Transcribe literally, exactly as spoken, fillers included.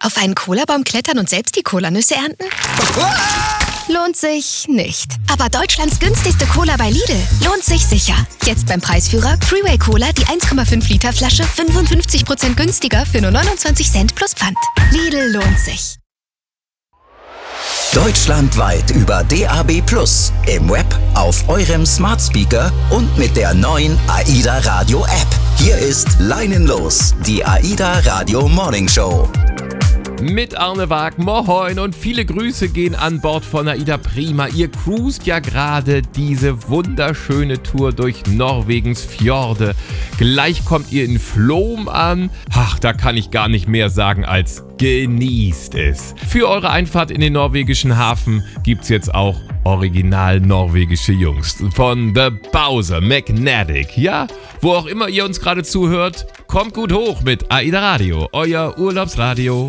Auf einen Cola-Baum klettern und selbst die Colanüsse ernten? Lohnt sich nicht. Aber Deutschlands günstigste Cola bei Lidl lohnt sich sicher. Jetzt beim Preisführer Freeway Cola die eins Komma fünf Liter Flasche fünfundfünfzig Prozent günstiger für nur neunundzwanzig Cent plus Pfand. Lidl lohnt sich. Deutschlandweit über D A B plus, im Web, auf eurem Smart Speaker und mit der neuen AIDA Radio App. Hier ist Leinenlos, die AIDA Radio Morning Show. Mit Arne Waag, moin und viele Grüße gehen an Bord von AIDA Prima. Ihr cruist ja gerade diese wunderschöne Tour durch Norwegens Fjorde. Gleich kommt ihr in Flom an. Ach, da kann ich gar nicht mehr sagen als genießt es. Für eure Einfahrt in den norwegischen Hafen gibt's jetzt auch original norwegische Jungs von The Bowser Magnetic. Ja, wo auch immer ihr uns gerade zuhört, kommt gut hoch mit AIDA Radio, euer Urlaubsradio.